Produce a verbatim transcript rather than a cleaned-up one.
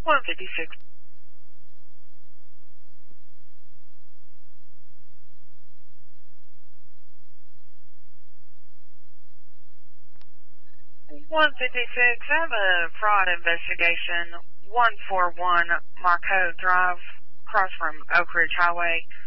one fifty-six. one fifty-six, I have a fraud investigation. one forty-one Marco Drive, across from Oak Ridge Highway.